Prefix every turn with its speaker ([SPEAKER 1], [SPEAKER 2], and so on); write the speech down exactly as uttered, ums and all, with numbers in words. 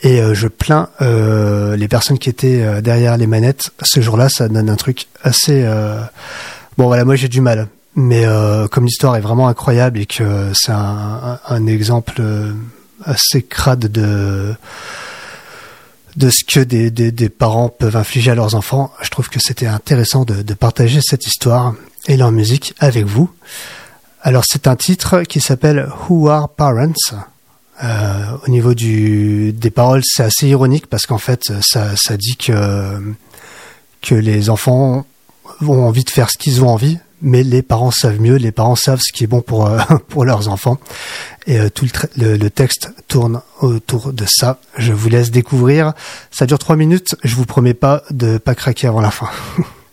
[SPEAKER 1] Et euh, je plains euh, les personnes qui étaient euh, derrière les manettes. Ce jour-là, ça donne un truc assez... Euh... Bon, voilà, moi j'ai du mal. Mais euh, comme l'histoire est vraiment incroyable et que c'est un, un, un exemple assez crade de... de ce que des, des, des parents peuvent infliger à leurs enfants, je trouve que c'était intéressant de, de partager cette histoire et leur musique avec vous. Alors c'est un titre qui s'appelle Who Are Parents. Euh, au niveau du, des paroles, c'est assez ironique parce qu'en fait ça, ça dit que, que les enfants ont envie de faire ce qu'ils ont envie, mais les parents savent mieux, les parents savent ce qui est bon pour, euh, pour leurs enfants. Et euh, tout le, tra- le, le texte tourne autour de ça. Je vous laisse découvrir. Ça dure trois minutes. Je vous promets pas de pas craquer avant la fin.